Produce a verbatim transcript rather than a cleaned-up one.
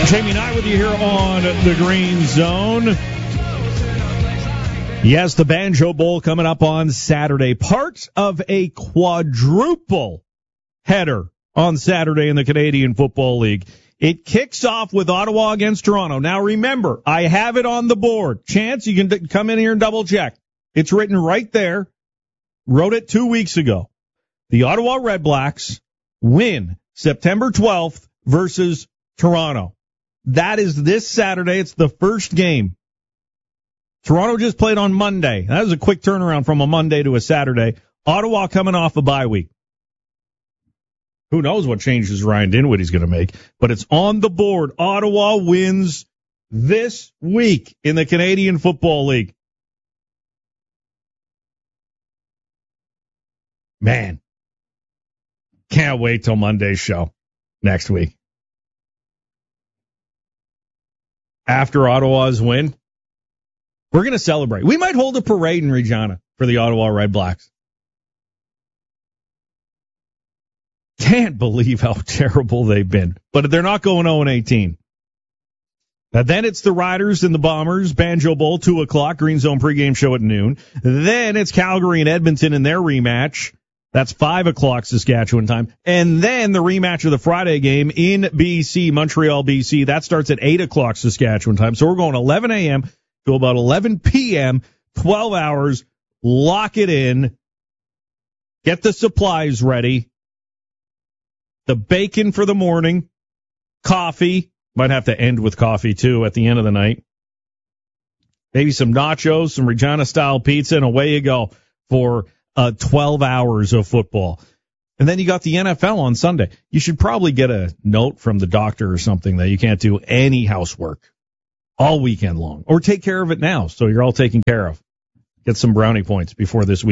Jamie and I with you here on the Green Zone. Yes, the Banjo Bowl coming up on Saturday. Part of a quadruple header on Saturday in the Canadian Football League. It kicks off with Ottawa against Toronto. Now remember, I have it on the board. Chance, you can d- come in here and double check. It's written right there. Wrote it two weeks ago. The Ottawa Redblacks win September twelfth versus Toronto. That is this Saturday. It's the first game. Toronto just played on Monday. That was a quick turnaround from a Monday to a Saturday. Ottawa coming off a bye week. Who knows what changes Ryan Dinwiddie's going to make, but it's on the board. Ottawa wins this week in the Canadian Football League. Man, can't wait till Monday's show next week. After Ottawa's win, we're going to celebrate. We might hold a parade in Regina for the Ottawa Redblacks. Can't believe how terrible they've been. But they're not going oh and eighteen. Now, then it's the Riders and the Bombers, Banjo Bowl, two o'clock, Green Zone pregame show at noon. Then it's Calgary and Edmonton in their rematch. That's five o'clock Saskatchewan time. And then the rematch of the Friday game in B C, Montreal, B C. That starts at eight o'clock Saskatchewan time. So we're going eleven a.m. to about eleven p.m., twelve hours. Lock it in. Get the supplies ready. The bacon for the morning. Coffee. Might have to end with coffee, too, at the end of the night. Maybe some nachos, some Regina-style pizza, and away you go for uh, twelve hours of football. And then you got the N F L on Sunday. You should probably get a note from the doctor or something that you can't do any housework all weekend long. Or take care of it now so you're all taken care of. Get some brownie points before this week.